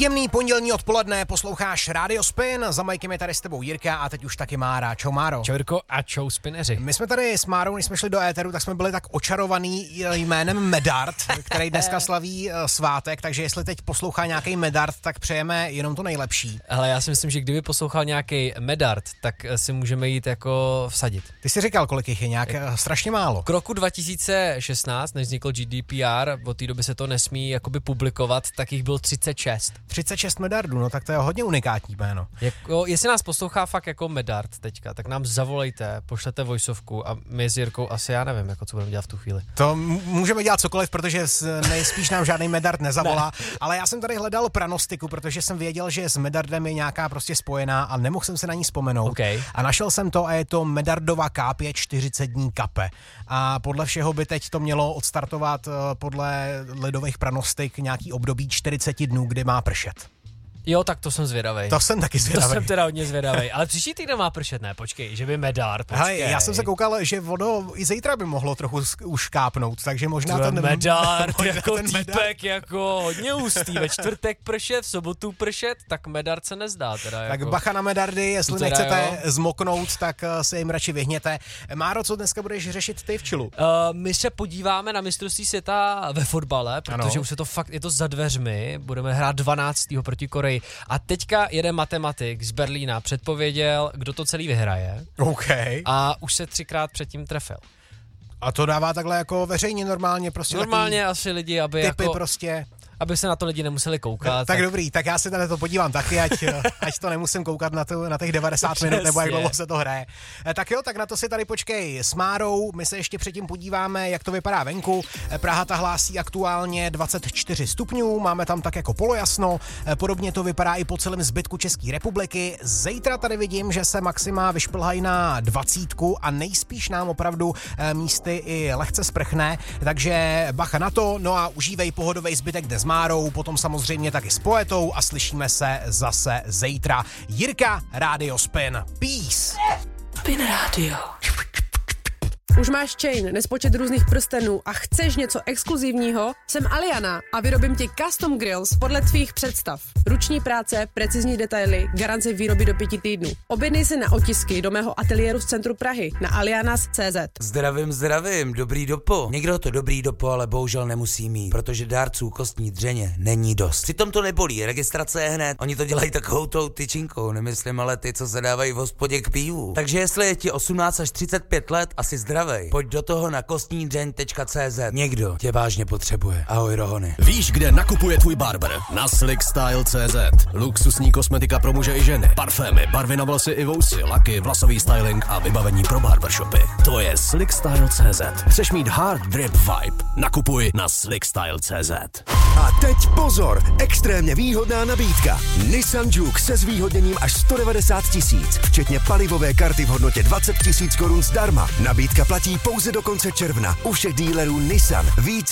Příjemný pondělní odpoledne, posloucháš Radio Spin, za Majkem je tady s tebou Jirka a teď už taky Mára. Čau Máro. Čau Jirko a čau Spineři. My jsme tady s Márou, když jsme šli do éteru, tak jsme byli tak očarovaný jménem Medard, který dneska slaví svátek, takže jestli teď poslouchá nějaký Medard, tak přejeme jenom to nejlepší. Ale já si myslím, že kdyby poslouchal nějaký Medard, tak si můžeme jít jako vsadit. Ty jsi říkal, kolik jich je, nějak strašně málo. K roku 2016, než vznikl GDPR, od té doby se to nesmí jakoby publikovat, tak jich bylo 36. 36 Medardů, no tak to je hodně unikátní jméno. Jako, jestli nás poslouchá fakt jako Medard teďka, tak nám zavolejte, pošlete voiceovku a my s Jirkou asi já nevím, jako co budeme dělat v tu chvíli. To můžeme dělat cokoliv, protože nejspíš nám žádný Medard nezavolá, ale já jsem tady hledal pranostiku, protože jsem věděl, že s Medardem je nějaká prostě spojená a nemohl jsem se na ní vzpomenout. Okay. A našel jsem to a je to Medardova kápě 40 dní kape. A podle všeho by teď to mělo odstartovat podle ledových pranostik nějaký období 40 dnů, kdy má pršet. Jo, tak to jsem zvědavej. To jsem taky zvědavej. To jsem teda hodně zvědavej. Ale příští týden má pršet, ne? Počkej, že by Medard. Hele, já jsem se koukal, že vodo i zítra by mohlo trochu už kápnout, takže možná ten Medard jako ten týpek jako hodně hustý. Ve čtvrtek pršet, v sobotu pršet, tak Medard se nezdá teda. Tak jako. bacha na Medardy, jestli teda nechcete zmoknout, tak se jim radši vyhněte. Máro, co dneska budeš řešit ty v Čilu? My se podíváme na mistrovství světa ve fotbale, protože už se to fakt, je to za dveřmi, budeme hrát 12. proti Koreji. A teďka jeden matematik z Berlína předpověděl, kdo to celý vyhraje. OK. A už se 3krát předtím trefil. A to dává takhle jako veřejně normálně prostě. Normálně asi lidi, aby typy jako, prostě. aby se na to lidi nemuseli koukat. Tak dobrý, tak já se tady to podívám taky, ať to nemusím koukat na těch 90 minut, nebo jak dlouho se to hraje. Tak jo, tak na to si tady počkej s Márou, my se ještě předtím podíváme, jak to vypadá venku. Praha ta hlásí aktuálně 24 stupňů, máme tam tak jako polojasno, podobně to vypadá i po celém zbytku České republiky. Zítra tady vidím, že se maxima vyšplhají na 20 a nejspíš nám opravdu místy i lehce sprchne, takže bacha na to, no a užívej pohodový zbytek dnes s Márou, potom samozřejmě taky s Poetou a slyšíme se zase zítra. Jirka, Radio Spin. Peace. Spin Radio. Už máš chain, nespočet různých prstenů a chceš něco exkluzivního? Jsem Aliana a vyrobím ti custom grills podle tvých představ. Ruční práce, precizní detaily, garance výroby do 5 týdnů. Objednej se na otisky do mého ateliéru v centru Prahy na alianas.cz. Zdravím, dobrý dopo. Někdo to dobrý dopo, ale bohužel nemusí mít, protože dárců kostní dřeně není dost. Přitom to nebolí, registrace je hned, oni to dělají takovou tou tyčinkou, nemyslím ale ty, co se dávají v hospodě k pivu. Takže jestli je ti 18 až 35 let, asi zdravej. Pojď do toho na kostnídřeň.cz. Někdo tě vážně potřebuje. Ahoj Rohony. Víš, kde nakupuje tvůj barber? Na slickstyle.cz. Luxusní kosmetika pro muže i ženy, parfémy, barvy na vlasy i vousy, laky, vlasový styling a vybavení pro barbershopy. To je slickstyle.cz. Chceš mít hard drip vibe? Nakupuj na slickstyle.cz. A teď pozor, extrémně výhodná nabídka. Nissan Juke se zvýhodněním až 190 000, včetně palivové karty v hodnotě 20 000 korun zdarma. Nabídka platí pouze do konce června u všech dílerů Nissan. Více